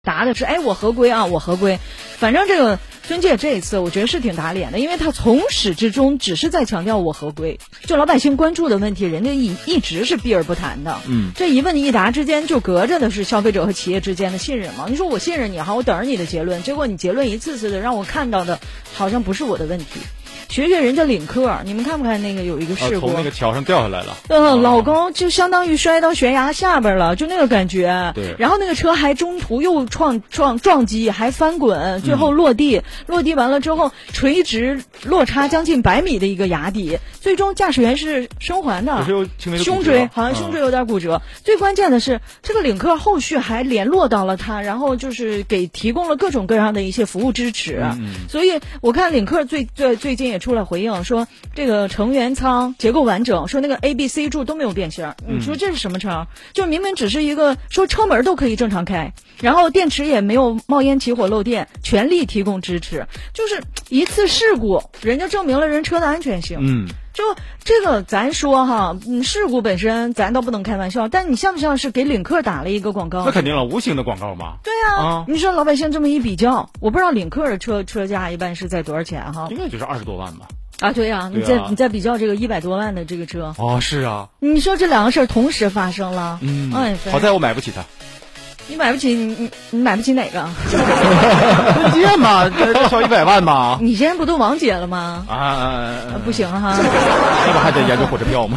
答的是我合规啊，我合规。反正这个孙界这一次我觉得是挺打脸的，因为他从始至终只是在强调我合规，就老百姓关注的问题人家一直是避而不谈的。这一问一答之间就隔着的是消费者和企业之间的信任嘛。你说我信任你好，我等着你的结论，结果你结论一次次的让我看到的好像不是我的问题。学人家领克，你们看不看那个有一个事故， 从那个桥上掉下来了， 老高就相当于摔到悬崖下边了，就那个感觉。 对， 然后那个车还中途又撞击，还翻滚，最后落地完了之后垂直落差将近100米的一个崖底，最终驾驶员是生还的，胸椎好像胸椎有点骨折。最关键的是这个领克后续还联络到了他，然后就是给提供了各种各样的一些服务支持。所以我看领克最近也出来回应说，这个成员舱结构完整，说那个 A、B、C 柱都没有变形。你说这是什么车？就明明只是一个说车门都可以正常开，然后电池也没有冒烟起火漏电，全力提供支持，就是一次事故人家证明了人车的安全性。就这个咱说哈，事故本身咱都不能开玩笑，但你像不像是给领克打了一个广告？ 那肯定了，无形的广告嘛。 对啊，你说老百姓这么一比较，我不知道领克的车价一般是在多少钱哈？ 应该就是20多万吧。 对啊，你再比较这个100多万的这个车。 是啊。 你说这两个事儿同时发生了， 好在我买不起它。 你买不起，你买不起哪个？ 问界嘛，这小100万嘛。 你现在不都王姐了吗？不行哈， 那不还得研究火车票吗？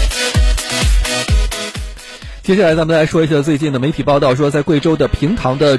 接下来咱们来说一下最近的媒体报道，说在贵州的平塘的